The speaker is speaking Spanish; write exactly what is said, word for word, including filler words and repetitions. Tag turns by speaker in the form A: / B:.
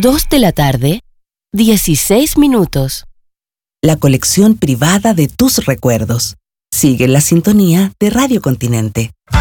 A: dos de la tarde, dieciséis minutos.
B: La colección privada de tus recuerdos. Sigue la sintonía de Radio Continente.